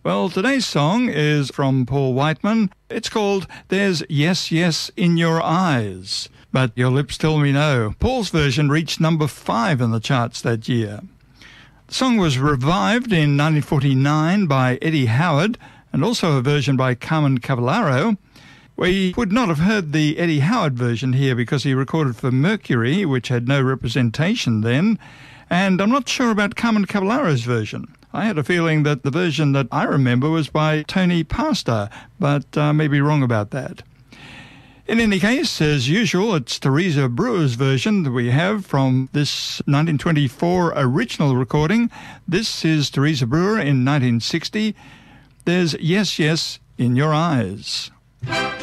Well, today's song is from Paul Whiteman. It's called There's Yes, Yes in Your Eyes. But Your Lips Tell Me No. Paul's version reached number 5 in the charts that year. The song was revived in 1949 by Eddie Howard and also a version by Carmen Cavallaro. We would not have heard the Eddie Howard version here because he recorded for Mercury, which had no representation then, and I'm not sure about Carmen Cavallaro's version. I had a feeling that the version that I remember was by Tony Pastor, but I may be wrong about that. In any case, as usual, it's Teresa Brewer's version that we have from this 1924 original recording. This is Teresa Brewer in 1960. There's Yes, Yes in Your Eyes.